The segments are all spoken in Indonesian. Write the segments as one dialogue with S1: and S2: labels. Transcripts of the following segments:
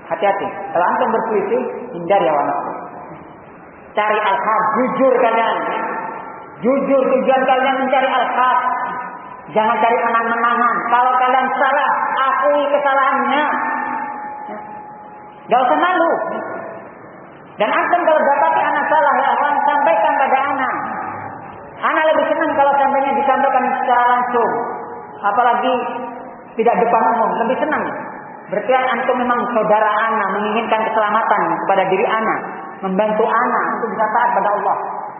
S1: Hati-hati. Kalau antum berselisih, hindari hawa nafsu. Cari al-haq, jujur kalian. Jujur, tujuan kalian mencari al-haq. Jangan cari menang-menangan. Kalau kalian salah, akui kesalahannya. Gak usah malu. Dan antum kalau dapati anak salah, ya Allah, sampaikan pada anak. Anak lebih senang kalau sampainya disampaikan secara langsung. Apalagi tidak depan umum, lebih senang. Berarti antum memang saudara anak, menginginkan keselamatan kepada diri anak, membantu anak untuk bisa taat pada Allah.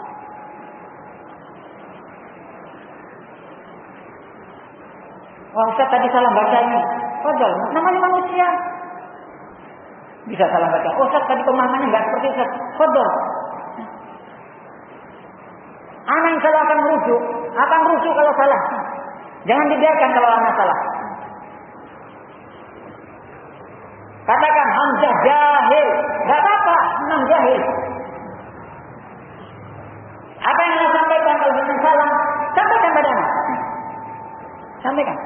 S1: Wah, Ustaz tadi salah baca ini. Padahal namanya manusia. Bisa salah baca. Oh, Ustaz tadi pemahamannya enggak seperti Ustaz. Padahal anak yang salah akan merujuk kalau salah. Jangan dibiarkan kalau anak salah. Katakan Hamzah jahil, enggak apa-apa, memang jahil. Apa yang Anda sampaikan kalau dia salah, sampaikan pada anak. Sampaikan.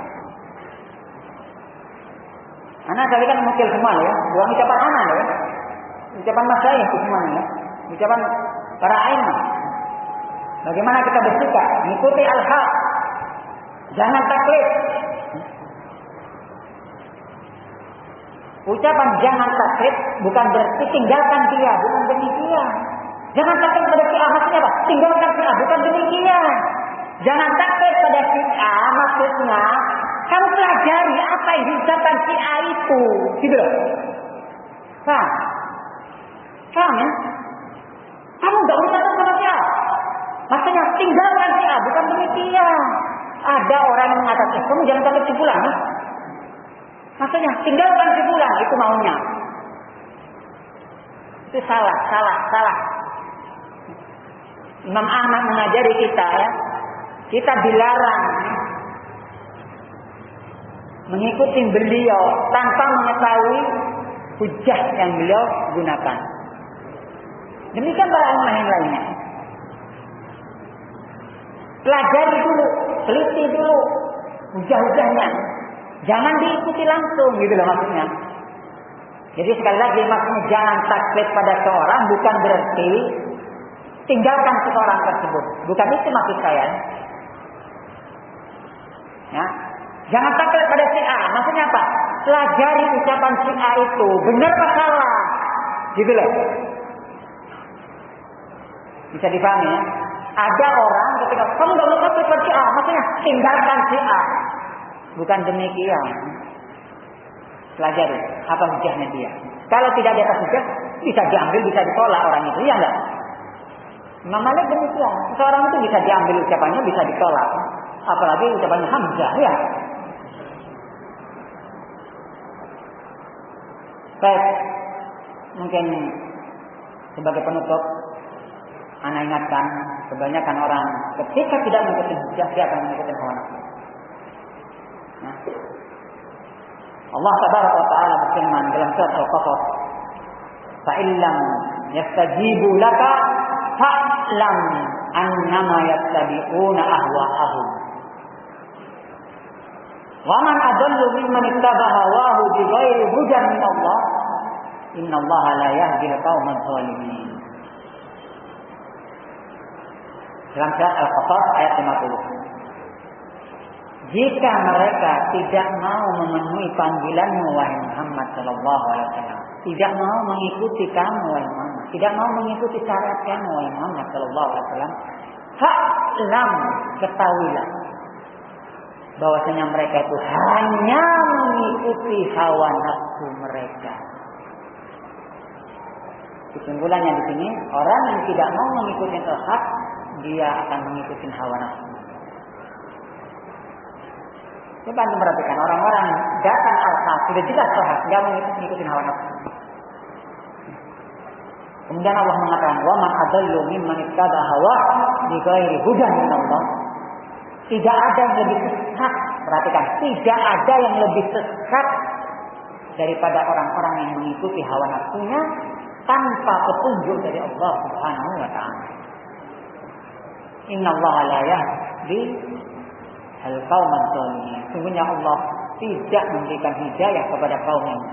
S1: Anak tadi kan mengukil semua ya, bukan ucapan anak ya. Ucapan masyayikh itu semuanya ya. Ucapan para a'immah. Bagaimana kita bersikap, mengikuti al-haq. Jangan taklid. Ucapan jangan taklid bukan berarti tinggalkan dia, bukan demikian. Jangan taklid pada si A, maksudnya apa? Tinggalkan si A, bukan demikian. Jangan taklid pada si A, maksudnya kamu pelajari apa yang diucapkan si A itu, gitu loh. Paham? Paham ya? Kamu nggak ucapkan sama si A. Maksudnya tinggalkan si A, bukan demikian. Ada orang yang mengatakan, kamu jangan taklid si fulan, ya? Maksudnya tinggalkan si fulan, itu maunya. Itu salah. Imam Ahmad mengajari kita ya, kita dilarang mengikuti beliau tanpa mengetahui hujah yang beliau gunakan. Demikian para ulama yang lainnya. Pelajari dulu, teliti dulu hujah-hujahnya. Jangan diikuti langsung, gitu loh maksudnya. Jadi sekali lagi maksudnya jangan taklid pada seorang bukan berarti tinggalkan seseorang tersebut. Bukan itu maksud saya. Ya. Jangan taklid pada si A. Maksudnya apa? Pelajari ucapan si A itu benar atau salah. Gitu loh. Bisa dipahami ya? Ada orang ketika kamu nggak mau taklid pada si A, maksudnya tinggalkan si A. Bukan demikian. Pelajari apa hujahnya dia. Kalau tidak ada hujah, bisa diambil, bisa ditolak orang itu, ya enggak? Imam Malik demikian. Seorang itu bisa diambil ucapannya, bisa ditolak. Apalagi ucapannya Hamzah, ya. Baik, mungkin sebagai penutup, ana ingatkan, kebanyakan orang ketika tidak mengikuti hujah, dia akan mengikuti hawa nafsu. Nah, Allah Tabaraka wa Ta'ala berfirman dalam surat Al-Qasas, "Fa'illam yastajibu laka fa'lam annama yattabi'una ahwa'ahum." Wa man adallu mimman ittaba'a hawahu bighairi hudan min Allah, innallaha la yahdil qauman zalimin. Dalam surat Al-Qasas ayat 50. Jika mereka tidak mau memenuhi panggilanmu wahai Muhammad sallallahu alaihi wasallam, tidak mau mengikuti kamu wahai Muhammad, tidak mau mengikuti syariat kamu wahai Muhammad sallallahu alaihi wasallam, fa'lam, ketahuilah bahwasanya mereka itu hanya mengikuti hawa nafsu mereka. Kesimpulannya di sini, orang yang tidak mau mengikuti al-haq, dia akan mengikuti hawa nafsu. Coba anda perhatikan orang-orang datang al-haq, sudah jelas al-haq, tidak mengikuti hawa nafsu. Kemudian Allah mengatakan, wa man adallu mimman ittaba'a hawahu bighairi hudan min Allah. Tidak ada yang lebih sesat, perhatikan, tidak ada yang lebih sesat daripada orang-orang yang mengikuti hawa nafsunya tanpa petunjuk dari Allah Subhanahu wa taala. Innallaha la yahdi al-qauman dzalimin. Sungguhnya Allah tidak memberikan hidayah kepada kaum yang